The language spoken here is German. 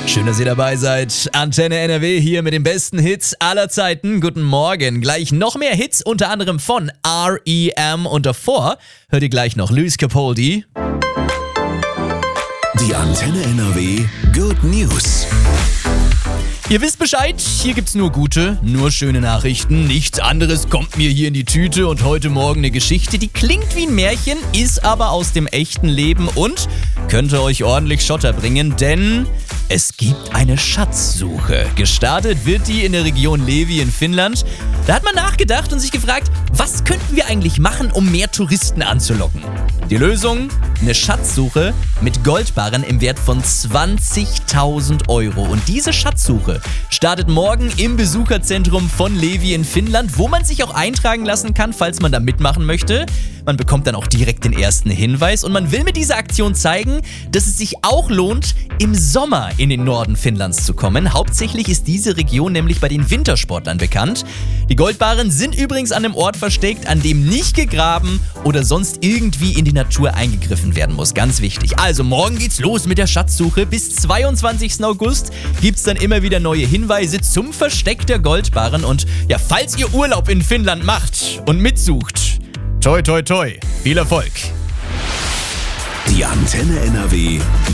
Schön, dass ihr dabei seid. Antenne NRW hier mit den besten Hits aller Zeiten. Guten Morgen. Gleich noch mehr Hits, unter anderem von R.E.M. Und davor hört ihr gleich noch Lewis Capaldi. Die Antenne NRW Good News. Ihr wisst Bescheid, hier gibt's nur gute, nur schöne Nachrichten. Nichts anderes kommt mir hier in die Tüte und heute Morgen eine Geschichte, die klingt wie ein Märchen, ist aber aus dem echten Leben und könnte euch ordentlich Schotter bringen, denn es gibt eine Schatzsuche. Gestartet wird die in der Region Levi in Finnland. Da hat man nachgedacht und sich gefragt, was könnten wir eigentlich machen, um mehr Touristen anzulocken? Die Lösung? Eine Schatzsuche mit Goldbarren im Wert von 20.000 €. Und diese Schatzsuche startet morgen im Besucherzentrum von Levi in Finnland, wo man sich auch eintragen lassen kann, falls man da mitmachen möchte. Man bekommt dann auch direkt den ersten Hinweis und man will mit dieser Aktion zeigen, dass es sich auch lohnt, im Sommer in den Norden Finnlands zu kommen. Hauptsächlich ist diese Region nämlich bei den Wintersportlern bekannt. Die Goldbarren sind übrigens an einem Ort versteckt, an dem nicht gegraben oder sonst irgendwie in die Natur eingegriffen werden muss. Ganz wichtig. Also morgen geht's los mit der Schatzsuche. Bis 22. August gibt's dann immer wieder neue Hinweise zum Versteck der Goldbarren. Und ja, falls ihr Urlaub in Finnland macht und mitsucht, toi toi toi, viel Erfolg. Die Antenne NRW